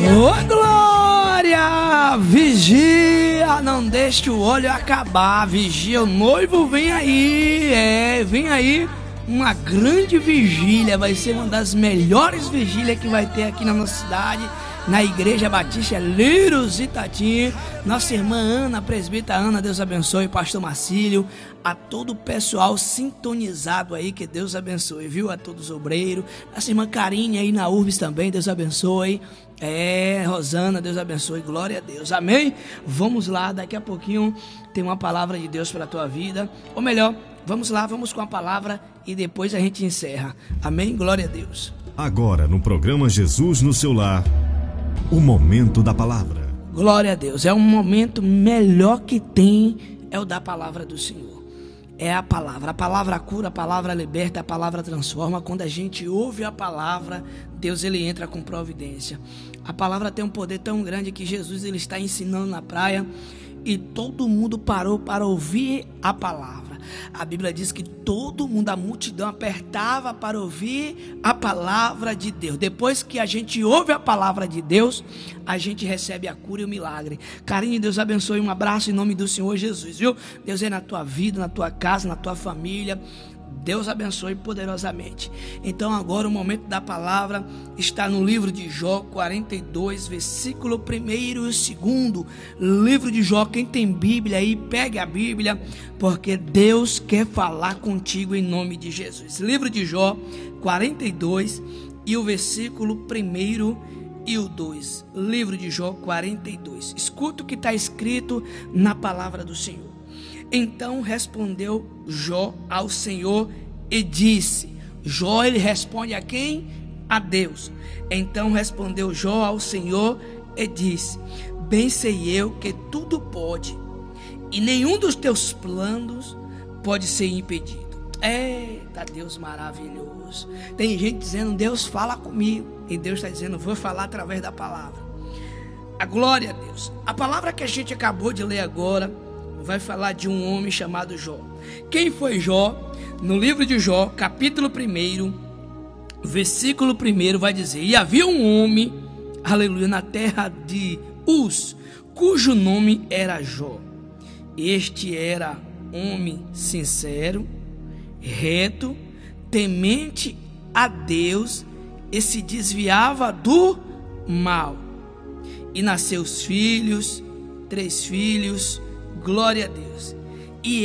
Ô glória! Vigia, não deixe o olho acabar. Vigia, o noivo vem aí. Vem aí. Uma grande vigília. Vai ser uma das melhores vigílias que vai ter aqui na nossa cidade, na Igreja Batista Liros Itatim. Nossa irmã Ana, presbítera Ana, Deus abençoe. Pastor Marcílio, a todo o pessoal sintonizado aí, que Deus abençoe, viu? A todos os obreiros. Nossa irmã Karine aí na Urbis também, Deus abençoe. Rosana, Deus abençoe, glória a Deus, amém? Vamos lá, daqui a pouquinho tem uma palavra de Deus para a tua vida. Ou melhor, vamos lá, vamos com a palavra e depois a gente encerra, amém? Glória a Deus. Agora no programa Jesus no seu lar, o momento da palavra. Glória a Deus, é um momento melhor que tem, é o da palavra do Senhor. É a palavra cura, a palavra liberta, a palavra transforma. Quando a gente ouve a palavra, Deus ele entra com providência. A palavra tem um poder tão grande que Jesus ele está ensinando na praia e todo mundo parou para ouvir a palavra. A Bíblia diz que todo mundo, a multidão apertava para ouvir a palavra de Deus. Depois que a gente ouve a palavra de Deus, a gente recebe a cura e o milagre. Carinho, Deus abençoe, um abraço em nome do Senhor Jesus, viu? Deus é na tua vida, na tua casa, na tua família. Deus abençoe poderosamente. Então agora o momento da palavra está no livro de Jó 42, versículo 1 e 2. Livro de Jó, quem tem Bíblia aí, pegue a Bíblia, porque Deus quer falar contigo em nome de Jesus. Livro de Jó 42 e o versículo 1 e o 2. Livro de Jó 42. Escuta o que está escrito na palavra do Senhor. Então respondeu Jó ao Senhor e disse. Jó ele responde a quem? A Deus. Então respondeu Jó ao Senhor e disse: bem sei eu que tudo pode, e nenhum dos teus planos pode ser impedido. Eita, Deus maravilhoso. Tem gente dizendo: Deus fala comigo, e Deus está dizendo: vou falar através da palavra. A glória a Deus. A palavra que a gente acabou de ler agora vai falar de um homem chamado Jó. Quem foi Jó? No livro de Jó, capítulo 1, versículo 1, vai dizer: e havia um homem, aleluia, na terra de Uz, cujo nome era Jó. Este era homem sincero, reto, temente a Deus, e se desviava do mal. E nasceu filhos, 3 filhos, glória a Deus. E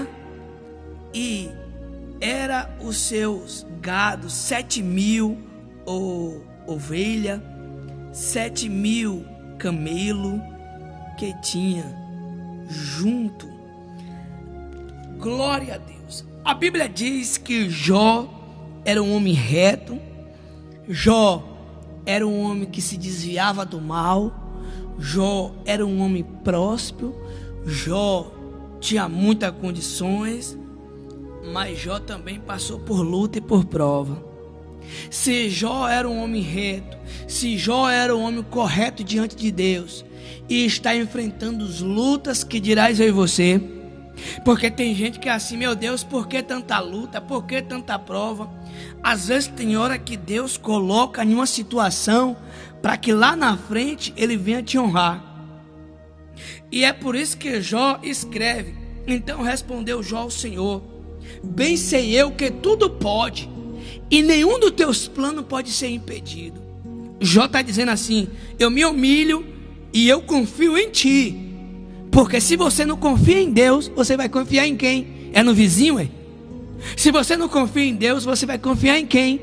era os seus gados 7.000 ovelha, 7.000 camelo que tinha junto. Glória a Deus. A Bíblia diz que Jó era um homem reto. Jó era um homem que se desviava do mal. Jó era um homem próspero. Jó tinha muitas condições, mas Jó também passou por luta e por prova. Se Jó era um homem reto, se Jó era um homem correto diante de Deus, e está enfrentando as lutas, que dirás eu e você? Porque tem gente que é assim: meu Deus, por que tanta luta, por que tanta prova? Às vezes tem hora que Deus coloca em uma situação para que lá na frente Ele venha te honrar. E é por isso que Jó escreve: então respondeu Jó ao Senhor: bem sei eu que tudo pode, e nenhum dos teus planos pode ser impedido. Jó está dizendo assim: eu me humilho e eu confio em ti. Porque se você não confia em Deus, você vai confiar em quem? É no vizinho, é? Se você não confia em Deus, você vai confiar em quem?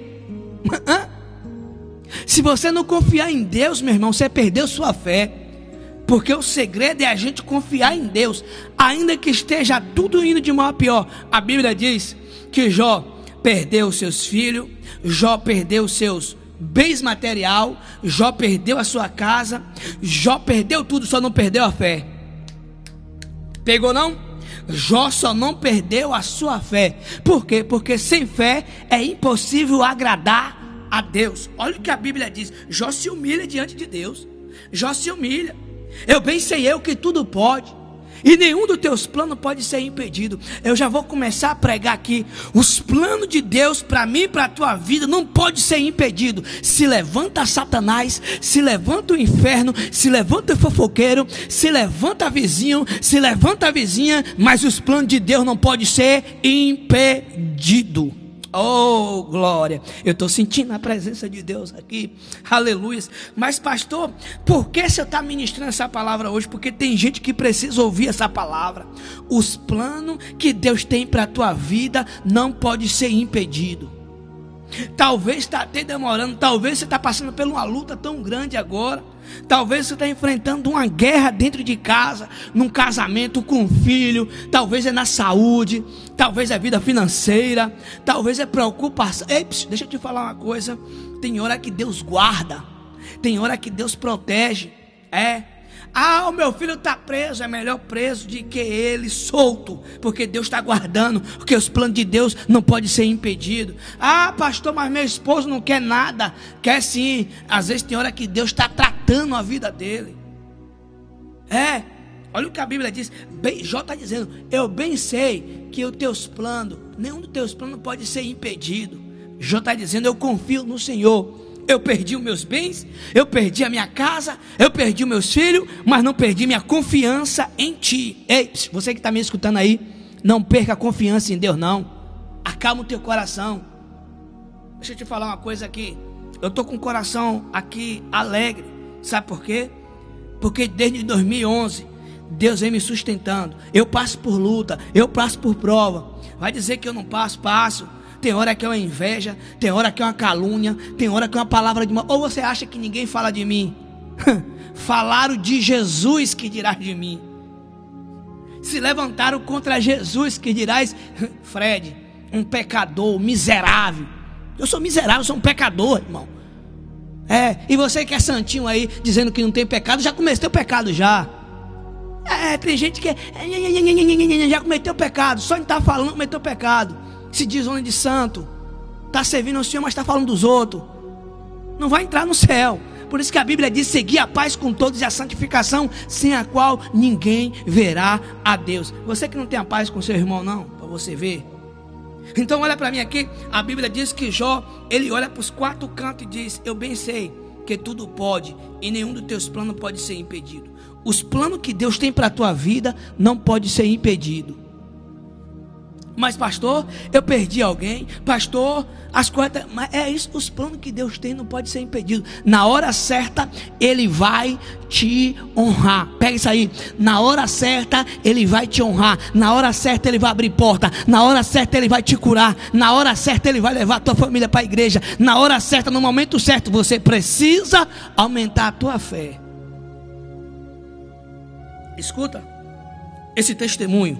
Se você não confiar em Deus, meu irmão, você perdeu sua fé. Porque o segredo é a gente confiar em Deus, ainda que esteja tudo indo de mal a pior. A Bíblia diz que Jó perdeu seus filhos, Jó perdeu seus bens material, Jó perdeu a sua casa, Jó perdeu tudo, só não perdeu a fé. Pegou não? Jó só não perdeu a sua fé. Por quê? Porque sem fé é impossível agradar a Deus. Olha o que a Bíblia diz: Jó se humilha diante de Deus. Jó se humilha. Eu bem sei eu que tudo pode. e nenhum dos teus planos pode ser impedido. Eu já vou começar a pregar aqui. Os planos de Deus para mim, para a tua vida, não pode ser impedido. Se levanta Satanás, se levanta o inferno, se levanta o fofoqueiro, se levanta vizinho, se levanta a vizinha, mas os planos de Deus não podem ser impedidos. Oh, glória. Eu estou sentindo a presença de Deus aqui. Aleluia. Mas pastor, por que você está ministrando essa palavra hoje? Porque tem gente que precisa ouvir essa palavra. Os planos que Deus tem para a tua vida não pode ser impedido. Talvez está até demorando. Talvez você está passando por uma luta tão grande agora. Talvez você está enfrentando uma guerra dentro de casa, num casamento com um filho. Talvez é na saúde, talvez é vida financeira, talvez é preocupação. Ei, deixa eu te falar uma coisa. Tem hora que Deus guarda, tem hora que Deus protege. O meu filho está preso, é melhor preso do que ele solto, porque Deus está guardando, porque os planos de Deus não podem ser impedidos. Pastor, mas meu esposo não quer nada. Quer sim. Às vezes tem hora que Deus está tratando a vida dele. Olha o que a Bíblia diz. Jó está dizendo: eu bem sei que os teus planos, nenhum dos teus planos pode ser impedido. Jó está dizendo: eu confio no Senhor. Eu perdi os meus bens, eu perdi a minha casa, eu perdi os meus filhos, mas não perdi minha confiança em ti. Ei, você que está me escutando aí, não perca a confiança em Deus não. Acalma o teu coração. Deixa eu te falar uma coisa aqui. Eu estou com o coração aqui alegre. Sabe por quê? Porque desde 2011 Deus vem me sustentando. Eu passo por luta, eu passo por prova. Vai dizer que eu não passo, passo. Tem hora que é uma inveja, tem hora que é uma calúnia, tem hora que é uma palavra de mal. Ou você acha que ninguém fala de mim? Falaram de Jesus, que dirás de mim? Se levantaram contra Jesus, que dirás? Fred, um pecador, miserável. Eu sou miserável, eu sou um pecador, irmão. E você que é santinho aí, dizendo que não tem pecado, já cometeu pecado já. Tem gente que já cometeu pecado, só não está falando que cometeu pecado. Se diz homem de santo, está servindo ao Senhor, mas está falando dos outros. Não vai entrar no céu. Por isso que a Bíblia diz: seguir a paz com todos e a santificação, sem a qual ninguém verá a Deus. Você que não tem a paz com seu irmão não, para você ver. Então olha para mim aqui. A Bíblia diz que Jó, ele olha para os quatro cantos e diz: eu bem sei que tudo pode, e nenhum dos teus planos pode ser impedido. Os planos que Deus tem para a tua vida não pode ser impedido. Mas pastor, eu perdi alguém. Pastor, as coisas... Mas é isso, os planos que Deus tem não pode ser impedido. Na hora certa, Ele vai te honrar. Pega isso aí. Na hora certa, Ele vai te honrar. Na hora certa, Ele vai abrir porta. Na hora certa, Ele vai te curar. Na hora certa, Ele vai levar a tua família para a igreja. Na hora certa, no momento certo, você precisa aumentar a tua fé. Escuta esse testemunho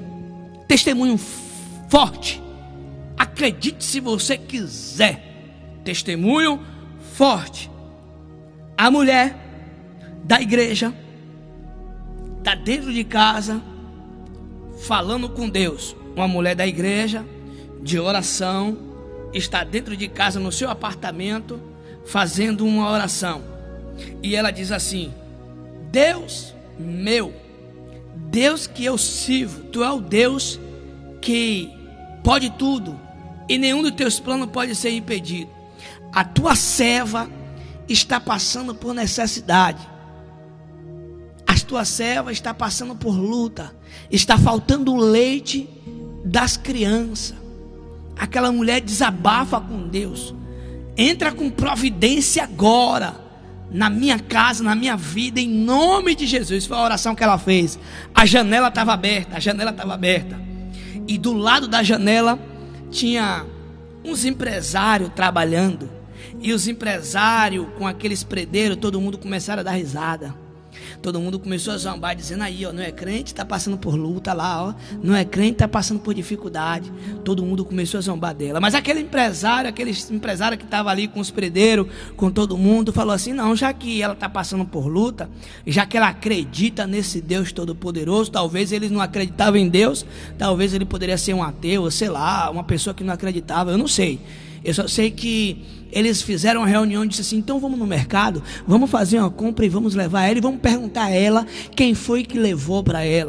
forte. Acredite se você quiser. Testemunho forte. A mulher da igreja está dentro de casa falando com Deus. Uma mulher da igreja de oração está dentro de casa, no seu apartamento, fazendo uma oração. E ela diz assim: Deus meu, Deus que eu sirvo, tu é o Deus que pode tudo, e nenhum dos teus planos pode ser impedido. A tua serva está passando por necessidade. A tua serva está passando por luta. Está faltando leite das crianças. Aquela mulher desabafa com Deus. Entra com providência agora na minha casa, na minha vida, em nome de Jesus. Foi a oração que ela fez. A janela estava aberta. E do lado da janela tinha uns empresários trabalhando. E os empresários com aqueles predeiros, todo mundo começaram a dar risada. Todo mundo começou a zombar, dizendo: aí, ó, não é crente, está passando por luta lá, ó. Não é crente, está passando por dificuldade. Todo mundo começou a zombar dela. Mas aquele empresário que estava ali com os predeiros, com todo mundo, falou assim: não, já que ela está passando por luta, já que ela acredita nesse Deus Todo-Poderoso, talvez ele não acreditava em Deus, talvez ele poderia ser um ateu, sei lá, uma pessoa que não acreditava, eu não sei. Eu só sei que eles fizeram uma reunião e disseram assim: então vamos no mercado, vamos fazer uma compra e vamos levar ela e vamos perguntar a ela quem foi que levou para ela.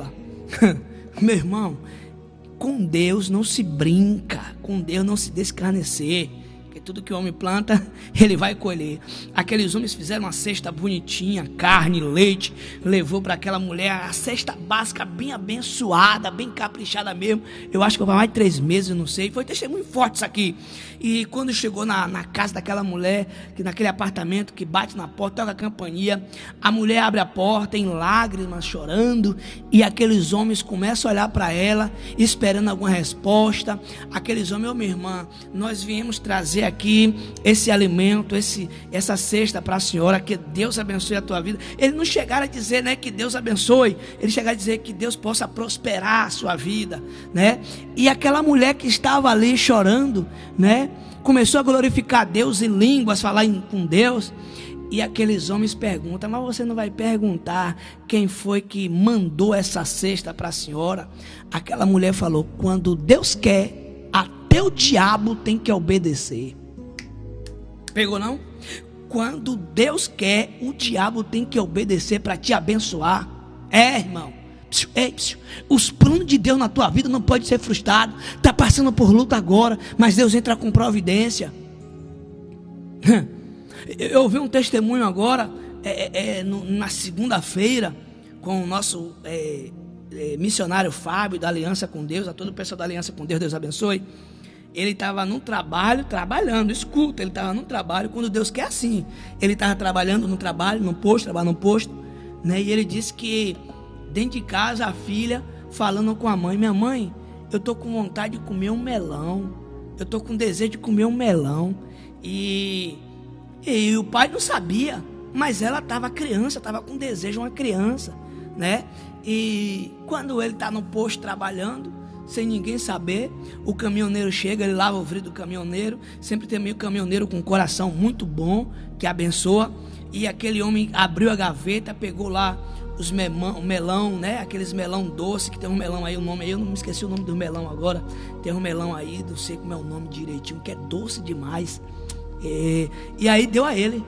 Meu irmão, com Deus não se brinca, com Deus não se descarnecer. Porque tudo que o homem planta, ele vai colher. Aqueles homens fizeram uma cesta bonitinha, carne, leite, levou para aquela mulher a cesta básica bem abençoada, bem caprichada mesmo. Eu acho que foi mais de 3 meses, não sei. Foi testemunho forte isso aqui. E quando chegou na casa daquela mulher, que naquele apartamento que bate na porta, toca a campainha, a mulher abre a porta em lágrimas, chorando, e aqueles homens começam a olhar para ela, esperando alguma resposta. Aqueles homens, minha irmã, nós viemos trazer aqui esse alimento, essa cesta para a senhora, que Deus abençoe a tua vida. Eles não chegaram a dizer, né, que Deus abençoe, eles chegaram a dizer que Deus possa prosperar a sua vida, né? E aquela mulher que estava ali chorando, né, começou a glorificar a Deus em línguas, falar com Deus. E aqueles homens perguntam: mas você não vai perguntar quem foi que mandou essa cesta para a senhora? Aquela mulher falou: quando Deus quer, até o diabo tem que obedecer. Pegou não? Quando Deus quer, o diabo tem que obedecer para te abençoar. Irmão, os planos de Deus na tua vida não podem ser frustrados. Está passando por luta agora, mas Deus entra com providência. Eu ouvi um testemunho agora, na segunda-feira, com o nosso missionário Fábio, da Aliança com Deus, a todo o pessoal da Aliança com Deus, Deus abençoe. Ele estava num trabalho, trabalhando, escuta, ele estava num trabalho, quando Deus quer assim. Ele estava trabalhando no trabalho, no posto, trabalhando no posto, né? E ele disse que dentro de casa a filha falando com a mãe: minha mãe, eu estou com vontade de comer um melão, eu estou com desejo de comer um melão. E o pai não sabia, mas ela estava criança, estava com desejo, uma criança, né? E quando ele está no posto trabalhando, sem ninguém saber, o caminhoneiro chega, ele lava o vidro do caminhoneiro. Sempre tem meio caminhoneiro com um coração muito bom, que abençoa. E aquele homem abriu a gaveta, pegou lá os melão, né? Aqueles melão doce, que tem um melão aí, o nome aí, eu não me esqueci o nome do melão agora. Tem um melão aí, não sei como é o nome direitinho, que é doce demais. E aí deu a ele.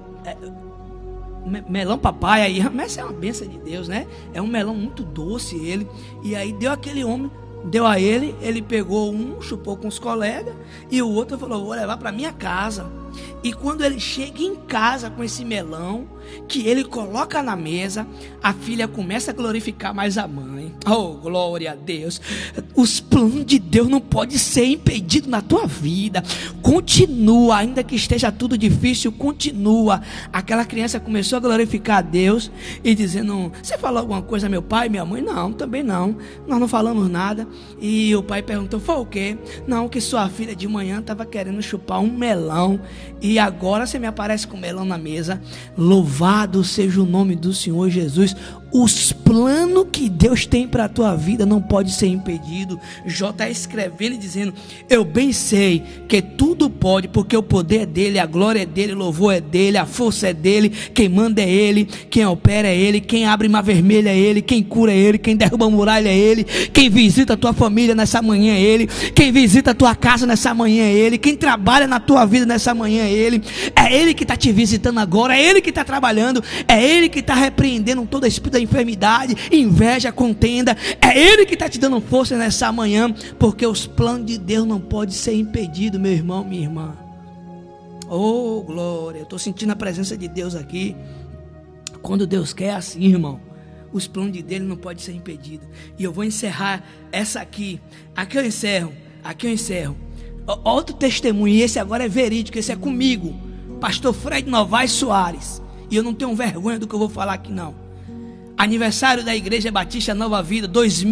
Melão papai, aí, mas é uma bênção de Deus, né? É um melão muito doce ele. E aí deu aquele homem, deu a ele, ele pegou um, chupou com os colegas, e o outro falou: vou levar para minha casa. E quando ele chega em casa com esse melão, que ele coloca na mesa, a filha começa a glorificar mais a mãe. Oh, glória a Deus. Os planos de Deus não podem ser impedidos na tua vida. Continua, ainda que esteja tudo difícil, continua. Aquela criança começou a glorificar a Deus e dizendo: você falou alguma coisa a meu pai, minha mãe? Não, também não. Nós não falamos nada. E o pai perguntou: foi o quê? Não, que sua filha de manhã estava querendo chupar um melão, e agora você me aparece com melão na mesa. Louvado seja o nome do Senhor Jesus. Os planos que Deus tem para a tua vida não pode ser impedido. Jó está escrevendo e dizendo: eu bem sei que tudo pode, porque o poder é dele, a glória é dele, o louvor é dele, a força é dele, quem manda é ele, quem opera é ele, quem abre mar vermelha é ele, quem cura é ele, quem derruba a muralha é ele, quem visita a tua família nessa manhã é ele, quem visita a tua casa nessa manhã é ele, quem trabalha na tua vida nessa manhã é ele que está te visitando agora, é ele que está trabalhando, é ele que está repreendendo toda a espírito da enfermidade, inveja, contenda. É ele que está te dando força nessa manhã, porque os planos de Deus não podem ser impedidos, meu irmão, minha irmã. Oh, glória, eu estou sentindo a presença de Deus aqui. Quando Deus quer, assim, irmão, os planos de Deus não podem ser impedidos. E eu vou encerrar essa aqui eu encerro. Outro testemunho, e esse agora é verídico, esse é comigo, pastor Fred Novaes Soares, e eu não tenho vergonha do que eu vou falar aqui não. Aniversário da Igreja Batista Nova Vida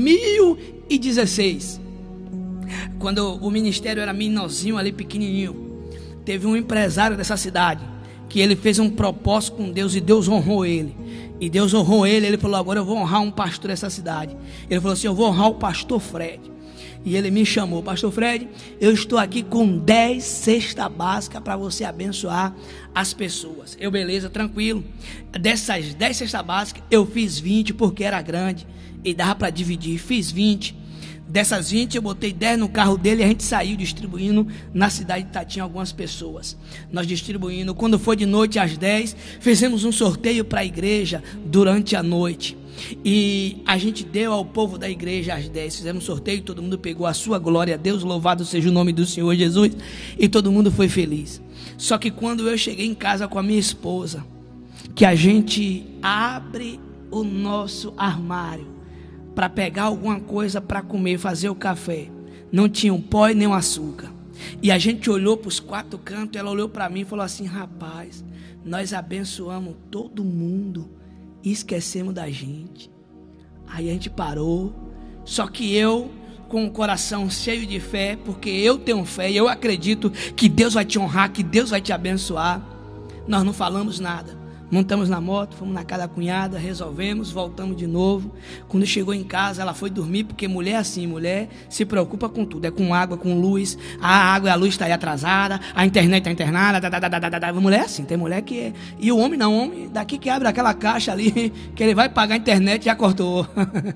2016, quando o ministério era menorzinho ali, pequenininho, teve um empresário dessa cidade que ele fez um propósito com Deus e Deus honrou ele. E Deus honrou ele, ele falou: agora eu vou honrar um pastor dessa cidade. Ele falou assim: eu vou honrar o pastor Fred. E ele me chamou: pastor Fred, eu estou aqui com 10 cestas básicas para você abençoar as pessoas. Eu, beleza, tranquilo. Dessas 10 cestas básicas, eu fiz 20 porque era grande e dava para dividir. Fiz 20. Dessas 20 eu botei 10 no carro dele e a gente saiu distribuindo na cidade de Itatinga algumas pessoas. Nós distribuindo. Quando foi de noite às 10, fizemos um sorteio para a igreja durante a noite. E a gente deu ao povo da igreja as 10, fizemos um sorteio, todo mundo pegou a sua, glória a Deus, louvado seja o nome do Senhor Jesus, e todo mundo foi feliz. Só que quando eu cheguei em casa com a minha esposa, que a gente abre o nosso armário para pegar alguma coisa para comer, fazer o café, não tinha um pó e nem um açúcar. E a gente olhou para os 4 cantos, ela olhou para mim e falou assim: rapaz, nós abençoamos todo mundo e esquecemos da gente. Aí a gente parou. Só que eu, com o coração cheio de fé, porque eu tenho fé e eu acredito que Deus vai te honrar, que Deus vai te abençoar, nós não falamos nada. Montamos na moto, fomos na casa da cunhada, resolvemos, voltamos de novo. Quando chegou em casa, ela foi dormir, porque mulher é assim, mulher se preocupa com tudo, é com água, com luz. A água e a luz está aí atrasada, a internet está internada, mulher é assim, tem mulher que é. E o homem não, o homem daqui que abre aquela caixa ali, que ele vai pagar a internet, já cortou.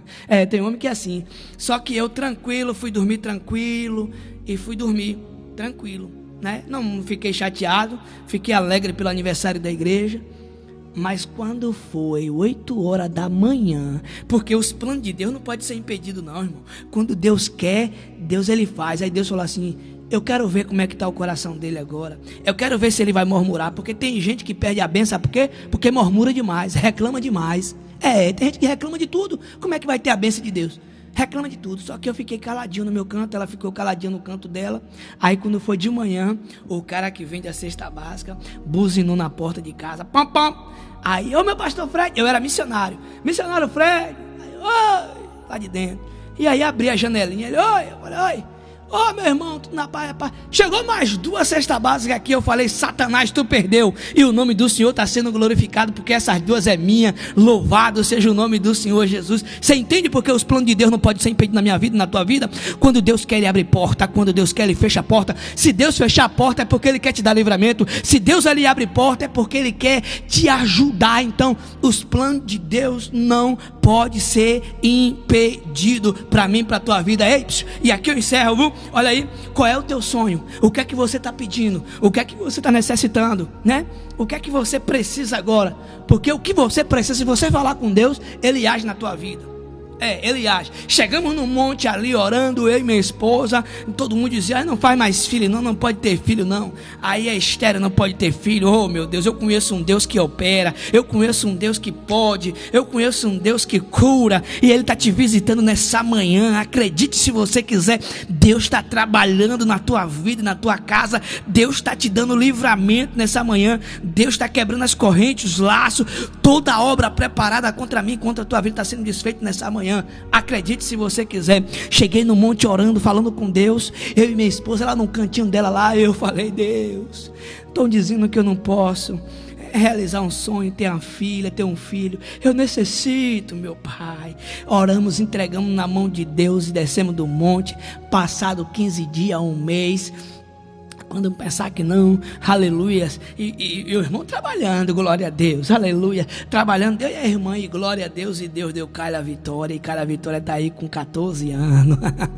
Tem homem que é assim. Só que eu tranquilo, fui dormir tranquilo, e fui dormir tranquilo, né? Não fiquei chateado, fiquei alegre pelo aniversário da igreja. Mas quando foi 8 horas da manhã, porque os planos de Deus não podem ser impedidos não, irmão. Quando Deus quer, Deus ele faz. Aí Deus falou assim: eu quero ver como é que está o coração dele agora. Eu quero ver se ele vai murmurar, porque tem gente que perde a bênção, sabe por quê? Porque murmura demais, reclama demais. Tem gente que reclama de tudo. Como é que vai ter a bênção de Deus? Reclama de tudo. Só que eu fiquei caladinho no meu canto, ela ficou caladinha no canto dela. Aí quando foi de manhã, o cara que vende a cesta básica buzinou na porta de casa, pam, pam. Aí, ô meu pastor Fred, eu era missionário Fred, aí, oi, lá de dentro. E aí abri a janelinha, ele, oi, eu falei, oi. Ô meu irmão, tudo na paz, rapaz. Chegou mais 2 cestas básicas aqui. Eu falei: Satanás, tu perdeu. E o nome do Senhor está sendo glorificado, porque essas 2 é minha. Louvado seja o nome do Senhor Jesus. Você entende porque os planos de Deus não podem ser impedidos na minha vida, na tua vida? Quando Deus quer, ele abre porta. Quando Deus quer, ele fecha a porta. Se Deus fechar a porta, é porque ele quer te dar livramento. Se Deus ali abre porta, é porque ele quer te ajudar. Então, os planos de Deus não podem ser impedidos para mim, para a tua vida. Ei, e aqui eu encerro, viu? Olha aí, qual é o teu sonho? O que é que você está pedindo? O que é que você está necessitando, né? O que é que você precisa agora? Porque o que você precisa, se você falar com Deus, ele age na tua vida. Ele age. Chegamos no monte ali orando, eu e minha esposa, todo mundo dizia: não faz mais filho, não pode ter filho não. Aí a Esther não pode ter filho. Oh meu Deus, eu conheço um Deus que opera, eu conheço um Deus que pode, eu conheço um Deus que cura, e ele está te visitando nessa manhã. Acredite se você quiser, Deus está trabalhando na tua vida, na tua casa. Deus está te dando livramento nessa manhã. Deus está quebrando as correntes, os laços, toda a obra preparada contra mim, contra a tua vida está sendo desfeita nessa manhã. Acredite se você quiser. Cheguei no monte orando, falando com Deus, eu e minha esposa lá no cantinho dela lá. Eu falei: Deus, estão dizendo que eu não posso realizar um sonho, ter uma filha, ter um filho. Eu necessito, meu Pai. Oramos, entregamos na mão de Deus e descemos do monte. Passado 15 dias, um mês, quando pensar que não, aleluia, e o irmão trabalhando, glória a Deus, aleluia, trabalhando, eu e a irmã, e glória a Deus, e Deus deu Carla Vitória, e Carla Vitória está aí com 14 anos,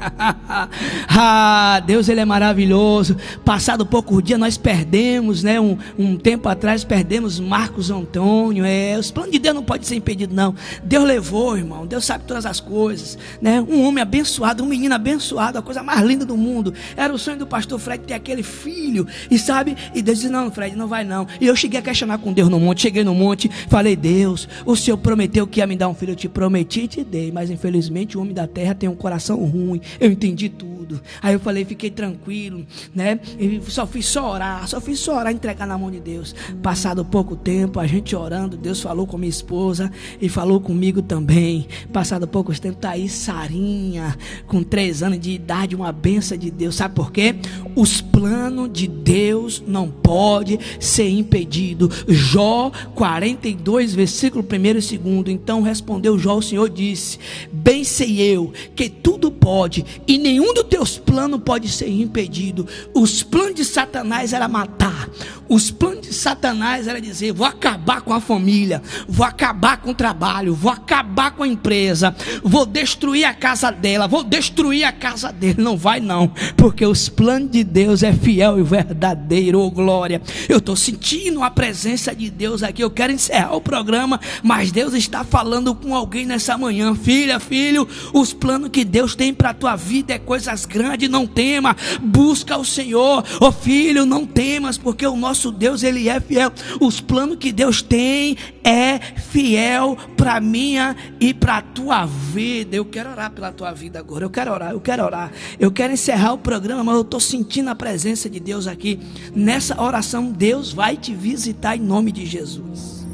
Deus ele é maravilhoso. Passado poucos dias nós perdemos, né, um tempo atrás perdemos Marcos Antônio. Os planos de Deus não podem ser impedidos não. Deus levou, irmão, Deus sabe todas as coisas, né? Um homem abençoado, um menino abençoado, a coisa mais linda do mundo. Era o sonho do pastor Fred ter aquele filho, e sabe, e Deus disse: não, Fred, não vai não. E eu cheguei a questionar com Deus no monte. Cheguei no monte, falei: Deus, o Senhor prometeu que ia me dar um filho, eu te prometi e te dei, mas infelizmente o homem da terra tem um coração ruim. Eu entendi tudo. Aí eu falei, fiquei tranquilo, né? E só fiz orar, entregar na mão de Deus. Passado pouco tempo, a gente orando, Deus falou com minha esposa e falou comigo também. Passado pouco tempo, tá aí Sarinha, com 3 anos de idade, uma benção de Deus. Sabe por quê? Os planos de Deus não pode ser impedido. Jó 42, versículo 1 e 2. Então respondeu Jó, o Senhor disse: bem sei eu que tudo pode, e nenhum dos teus planos pode ser impedido. Os planos de Satanás era matar. Os planos de Satanás era dizer: vou acabar com a família, vou acabar com o trabalho, vou acabar com a empresa, vou destruir a casa dela, vou destruir a casa dele. Não vai não, porque os planos de Deus é é fiel e verdadeiro. Oh, glória. Eu estou sentindo a presença de Deus aqui. Eu quero encerrar o programa, mas Deus está falando com alguém nessa manhã. Filha, filho, os planos que Deus tem para a tua vida é coisas grandes. Não tema, busca o Senhor. Oh filho, não temas, porque o nosso Deus, Ele é fiel. Os planos que Deus tem é fiel para minha e para a tua vida. Eu quero orar pela tua vida agora. Eu quero orar. Eu quero encerrar o programa, mas eu estou sentindo a presença de Deus aqui. Nessa oração, Deus vai te visitar em nome de Jesus.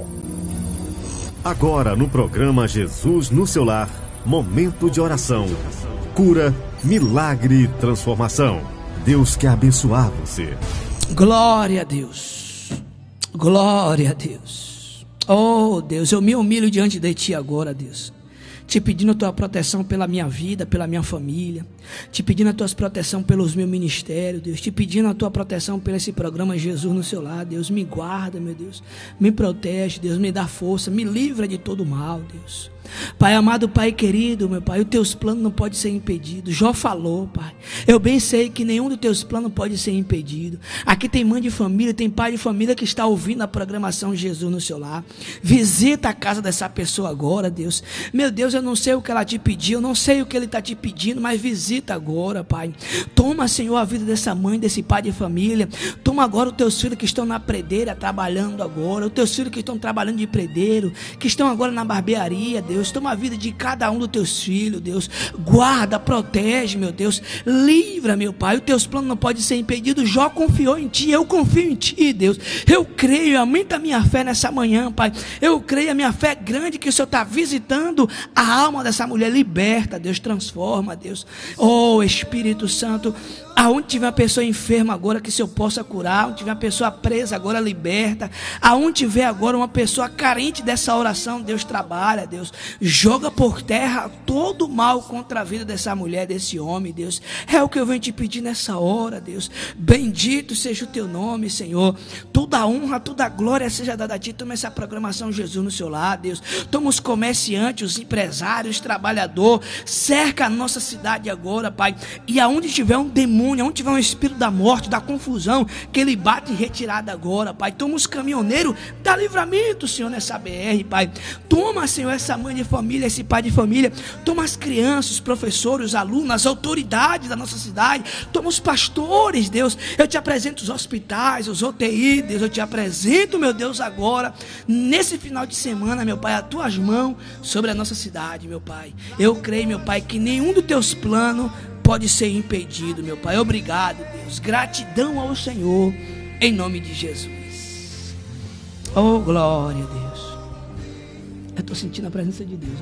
Agora no programa Jesus no seu lar, momento de oração, cura, milagre e transformação. Deus quer abençoar você. Glória a Deus. Glória a Deus. Oh Deus, eu me humilho diante de ti agora, Deus, te pedindo a tua proteção pela minha vida, pela minha família, te pedindo a tua proteção pelos meus ministérios, Deus, te pedindo a tua proteção por esse programa Jesus no seu lar. Deus, me guarda, meu Deus, me protege, Deus, me dá força, me livra de todo mal, Deus. Pai amado, Pai querido, meu Pai, os teus planos não podem ser impedidos. Jó falou, Pai, eu bem sei que nenhum dos teus planos pode ser impedido. Aqui tem mãe de família, tem pai de família que está ouvindo a programação Jesus no seu lar. Visita a casa dessa pessoa agora, Deus. Meu Deus, eu não sei o que ela te pediu, eu não sei o que ele está te pedindo, mas visita agora, Pai. Toma, Senhor, a vida dessa mãe, desse pai de família. Toma agora os teus filhos que estão na predeira trabalhando agora, os teus filhos que estão trabalhando de predeiro, que estão agora na barbearia, Deus. Toma a vida de cada um dos teus filhos, Deus. Guarda, protege, meu Deus. Livra, meu Pai. Os teus planos não podem ser impedidos. Jó confiou em ti, eu confio em ti, Deus. Eu creio, aumenta a minha fé nessa manhã, Pai. Eu creio, a minha fé é grande, que o Senhor está visitando a alma dessa mulher. Liberta, Deus, transforma, Deus. Oh, Espírito Santo, aonde tiver uma pessoa enferma agora, que o Senhor possa curar. Onde tiver uma pessoa presa agora, liberta. Aonde tiver agora uma pessoa carente dessa oração, Deus, trabalha, Deus. Joga por terra todo o mal contra a vida dessa mulher, desse homem, Deus. É o que eu venho te pedir nessa hora, Deus. Bendito seja o teu nome, Senhor. Toda honra, toda glória seja dada a ti. Toma essa programação Jesus no seu lar, Deus. Toma os comerciantes, os empresários, os trabalhadores. Cerca a nossa cidade agora, Pai. E aonde tiver um demônio, aonde tiver um espírito da morte, da confusão, que ele bate em retirada agora, Pai. Toma os caminhoneiros, dá livramento, Senhor, nessa BR, Pai. Toma, Senhor, essa mãe de família, esse pai de família. Toma as crianças, os professores, os alunos, as autoridades da nossa cidade. Toma os pastores, Deus. Eu te apresento os hospitais, os UTI, Deus. Eu te apresento, meu Deus, agora, nesse final de semana, meu Pai, as tuas mãos sobre a nossa cidade, meu Pai. Eu creio, meu Pai, que nenhum dos teus planos pode ser impedido, meu Pai. Obrigado, Deus. Gratidão ao Senhor, em nome de Jesus. Oh, glória a Deus. Eu estou sentindo a presença de Deus.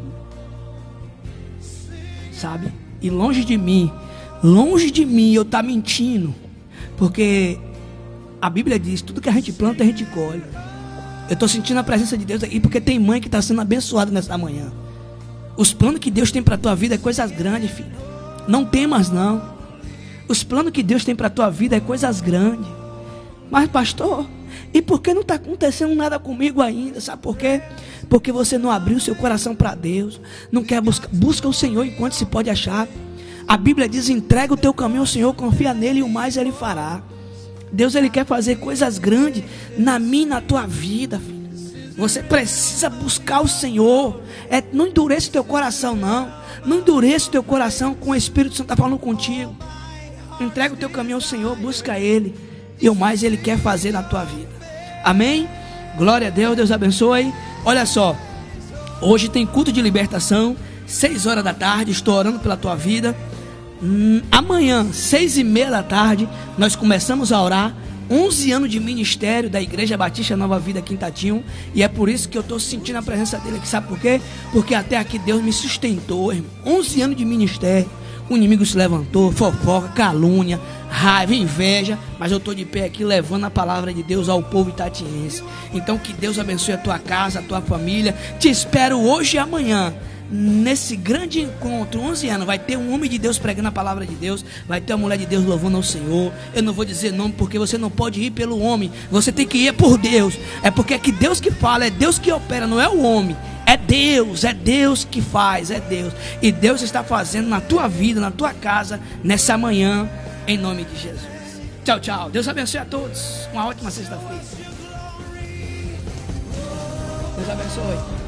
Sabe? E longe de mim eu estar mentindo. Porque a Bíblia diz, tudo que a gente planta, a gente colhe. Eu estou sentindo a presença de Deus aqui, porque tem mãe que está sendo abençoada nessa manhã. Os planos que Deus tem para a tua vida é coisas grandes, filho. Não temas, não. Os planos que Deus tem para a tua vida é coisas grandes. Mas, pastor, e por que não está acontecendo nada comigo ainda? Sabe por quê? Porque você não abriu seu coração para Deus. Não quer busca o Senhor enquanto se pode achar. A Bíblia diz, entrega o teu caminho ao Senhor, confia nele e o mais ele fará. Deus, ele quer fazer coisas grandes na minha e na tua vida, filho. Você precisa buscar o Senhor. Não endureça o teu coração, não. Não endureça o teu coração com o Espírito Santo está falando contigo. Entrega o teu caminho ao Senhor, busca ele. E o mais ele quer fazer na tua vida. Amém? Glória a Deus, Deus abençoe. Olha só, hoje tem culto de libertação, 6 horas da tarde, estou orando pela tua vida. Amanhã, 6:30 da tarde, nós começamos a orar. 11 anos de ministério da Igreja Batista Nova Vida aqui em Tatinho. E é por isso que eu estou sentindo a presença dele aqui. Sabe por quê? Porque até aqui Deus me sustentou, irmão. 11 anos de ministério. O inimigo se levantou, fofoca, calúnia, raiva, inveja. Mas eu estou de pé aqui levando a palavra de Deus ao povo itatiense. Então que Deus abençoe a tua casa, a tua família. Te espero hoje e amanhã. Nesse grande encontro, 11 anos, vai ter um homem de Deus pregando a palavra de Deus, vai ter uma mulher de Deus louvando ao Senhor. Eu não vou dizer nome porque você não pode ir pelo homem, você tem que ir por Deus. É porque é que Deus que fala, é Deus que opera, não é o homem. É Deus que faz, é Deus. E Deus está fazendo na tua vida, na tua casa, nessa manhã, Em nome de Jesus. Tchau, tchau. Deus abençoe a todos. Uma ótima sexta-feira. Deus abençoe.